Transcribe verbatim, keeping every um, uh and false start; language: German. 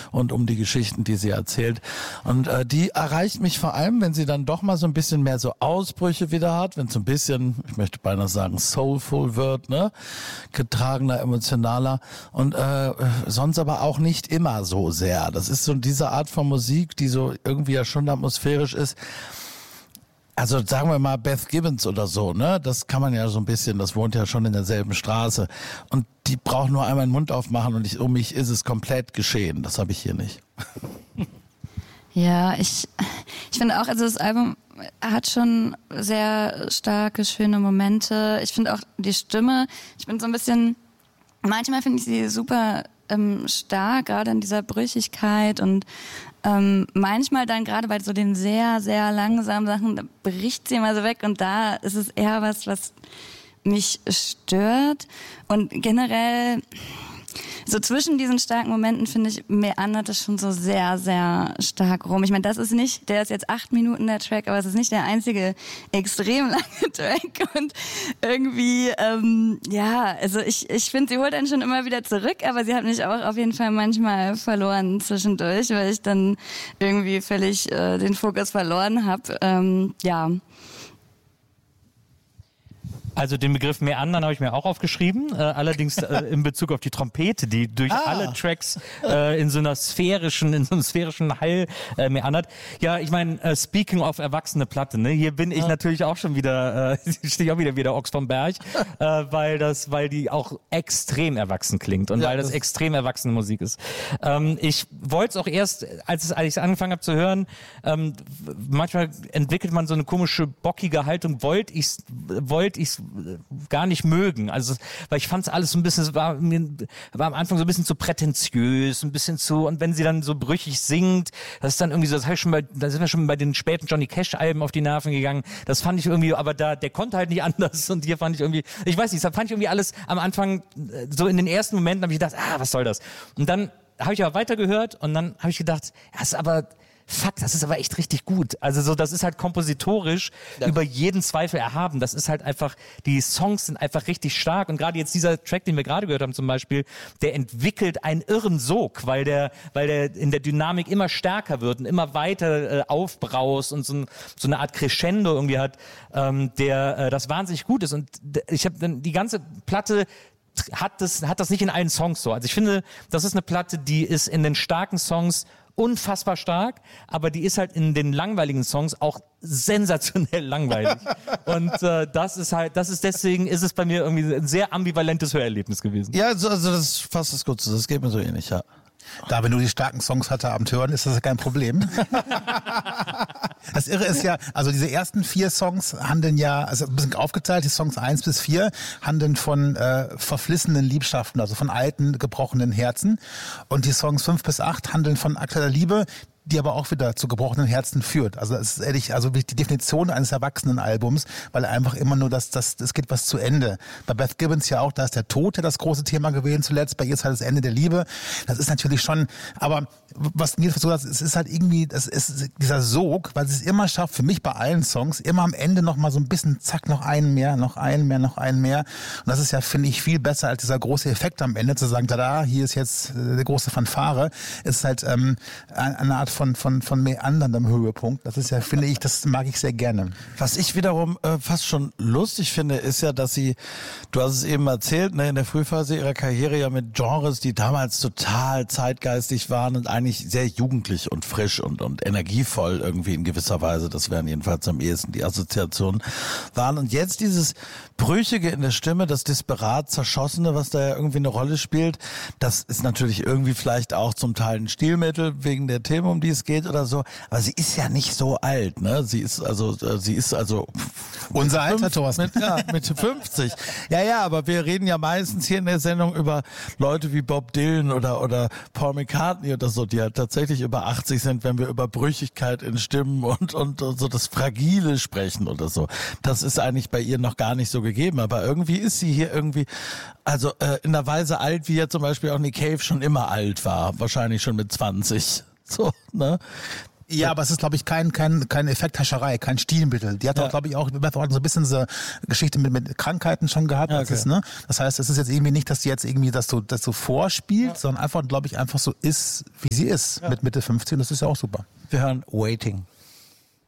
und um die Geschichten, die sie erzählt. Und äh, die erreicht mich vor allem, wenn sie dann doch mal so ein bisschen mehr so Ausbrüche wieder hat, wenn es so ein bisschen, ich möchte beinahe sagen, soulful wird, ne, getragener, emotionaler und äh, sonst aber auch nicht immer so sehr. Das ist so diese Art von Musik, die so irgendwie ja schon atmosphärisch ist. Also sagen wir mal Beth Gibbons oder so, ne? Das kann man ja so ein bisschen, das wohnt ja schon in derselben Straße. Und die braucht nur einmal den Mund aufmachen und ich, um mich ist es komplett geschehen. Das habe ich hier nicht. Ja, ich, ich finde auch, also das Album hat schon sehr starke, schöne Momente. Ich finde auch die Stimme, ich bin so ein bisschen, manchmal finde ich sie super ähm, stark, gerade in dieser Brüchigkeit und ähm, manchmal dann gerade bei so den sehr, sehr langsamen Sachen, da bricht sie immer so weg und da ist es eher was, was mich stört und generell so zwischen diesen starken Momenten, finde ich, meandert es schon so sehr, sehr stark rum. Ich meine, das ist nicht, der ist jetzt acht Minuten der Track, aber es ist nicht der einzige extrem lange Track und irgendwie, ähm, ja, also ich, ich finde, sie holt einen schon immer wieder zurück, aber sie hat mich auch auf jeden Fall manchmal verloren zwischendurch, weil ich dann irgendwie völlig äh, den Fokus verloren habe. Ähm, ja. Also den Begriff Meandern habe ich mir auch aufgeschrieben, äh, allerdings äh, in Bezug auf die Trompete, die durch ah. alle Tracks äh, in so einer sphärischen, in so einem sphärischen Hall äh, meandert. Ja, ich meine, äh, speaking of erwachsene Platte, ne, hier bin ich ja. natürlich auch schon wieder, äh, stehe ich auch wieder wie der Ochs vom Berg, äh, weil das, weil die auch extrem erwachsen klingt und ja, weil das, das extrem erwachsene Musik ist. Ähm, ich wollte es auch erst, als, es, als ich es angefangen habe zu hören, ähm, manchmal entwickelt man so eine komische bockige Haltung, wollte ich wollte ich gar nicht mögen. Also, weil ich fand es alles so ein bisschen, es war, mir, war am Anfang so ein bisschen zu prätentiös, ein bisschen zu, und wenn sie dann so brüchig singt, das ist dann irgendwie so, das heißt schon bei, da sind wir schon bei den späten Johnny Cash-Alben auf die Nerven gegangen. Das fand ich irgendwie, aber da, der konnte halt nicht anders und hier fand ich irgendwie, ich weiß nicht, da fand ich irgendwie alles am Anfang, so in den ersten Momenten habe ich gedacht, ah, was soll das? Und dann habe ich aber weitergehört und dann habe ich gedacht, ja, ist aber, fuck, das ist aber echt richtig gut. Also so, das ist halt kompositorisch ja. über jeden Zweifel erhaben. Das ist halt einfach, die Songs sind einfach richtig stark. Und gerade jetzt dieser Track, den wir gerade gehört haben zum Beispiel, der entwickelt einen irren Sog, weil der, weil der in der Dynamik immer stärker wird und immer weiter äh, aufbraust und so, ein, so eine Art Crescendo irgendwie hat, ähm, der äh, das wahnsinnig gut ist. Und ich habe dann die ganze Platte hat das, hat das nicht in allen Songs so. Also ich finde, das ist eine Platte, die ist in den starken Songs unfassbar stark, aber die ist halt in den langweiligen Songs auch sensationell langweilig. Und äh, das ist halt, das ist deswegen, ist es bei mir irgendwie ein sehr ambivalentes Hörerlebnis gewesen. Ja, also, also das ist fast das Gute, das geht mir so ähnlich, ja. Da, wenn du die starken Songs hatte Abend hören, ist das ja kein Problem. Das Irre ist ja, also diese ersten vier Songs handeln ja, also ein bisschen aufgeteilt, die Songs eins bis vier handeln von äh, verflissenen Liebschaften, also von alten, gebrochenen Herzen. Und die Songs fünf bis acht handeln von aktueller Liebe, die aber auch wieder zu gebrochenen Herzen führt. Also es ist ehrlich, also die Definition eines Erwachsenenalbums, weil einfach immer nur das, das, es geht was zu Ende. Bei Beth Gibbons ja auch, da ist der Tod ja das große Thema gewesen zuletzt, bei ihr ist halt das Ende der Liebe. Das ist natürlich schon, aber was mir so ist, es ist halt irgendwie, das ist dieser Sog, weil sie es immer schafft, für mich bei allen Songs, immer am Ende noch mal so ein bisschen, zack, noch einen mehr, noch einen mehr, noch einen mehr. Und das ist ja, finde ich, viel besser als dieser große Effekt am Ende, zu sagen, tada, hier ist jetzt äh, der große Fanfare. Es ist halt ähm, eine Art von, von, von meanderndem Höhepunkt. Das ist ja, finde ich, das mag ich sehr gerne. Was ich wiederum äh, fast schon lustig finde, ist ja, dass sie, du hast es eben erzählt, ne, in der Frühphase ihrer Karriere ja mit Genres, die damals total zeitgeistig waren und eigentlich sehr jugendlich und frisch und, und energievoll irgendwie in gewisser Weise, das wären jedenfalls am ehesten die Assoziationen, waren. Und jetzt dieses Brüchige in der Stimme, das Disparat Zerschossene, was da ja irgendwie eine Rolle spielt, das ist natürlich irgendwie vielleicht auch zum Teil ein Stilmittel wegen der Themen, um die es geht oder so, aber sie ist ja nicht so alt, ne? Sie ist also, sie ist also unser Alter, Thorsten. Mit, ja, Mitte fünfzig. Ja, ja, aber wir reden ja meistens hier in der Sendung über Leute wie Bob Dylan oder, oder Paul McCartney oder so, die halt tatsächlich über achtzig sind, wenn wir über Brüchigkeit in Stimmen und, und, und so das Fragile sprechen oder so. Das ist eigentlich bei ihr noch gar nicht so gegeben, aber irgendwie ist sie hier irgendwie, also äh, in der Weise alt, wie ja zum Beispiel auch Nick Cave schon immer alt war, wahrscheinlich schon mit zwanzig. So, ne? Ja, aber es ist, glaube ich, kein, kein, kein Effekthascherei, kein Stilmittel. Die hat Ja. auch, glaube ich, auch Beth Orton so ein bisschen so Geschichte mit, mit Krankheiten schon gehabt. Ja, Das, okay. ist, ne? Das heißt, es ist jetzt irgendwie nicht, dass die jetzt irgendwie das so, das so vorspielt, sondern einfach, glaube ich, einfach so ist, wie sie ist, mit Mitte fünfzehn. Das ist ja auch super. Wir hören Waiting.